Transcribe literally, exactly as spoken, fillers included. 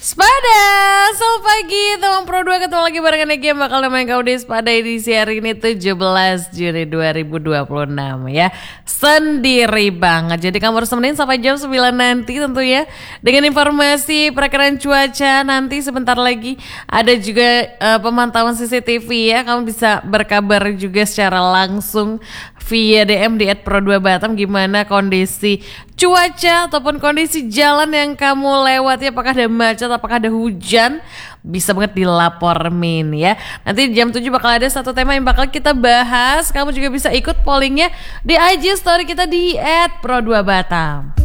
Spada, selamat pagi teman Pro dua, ketemu lagi barengan Egi yang bakal nemenin kamu di Spada edisi hari ini tujuh belas Juni dua ribu dua puluh enam ya. Sendiri banget, jadi kamu harus temenin sampai jam sembilan nanti tentu ya. Dengan informasi perakiraan cuaca nanti sebentar lagi. Ada juga uh, pemantauan C C T V ya, kamu bisa berkabar juga secara langsung via D M di et pro dua batam gimana kondisi cuaca ataupun kondisi jalan yang kamu lewati, apakah ada macet, apakah ada hujan, bisa banget dilapor Min ya. Nanti jam tujuh bakal ada satu tema yang bakal kita bahas. Kamu juga bisa ikut pollingnya di I G story kita di et pro dua batam.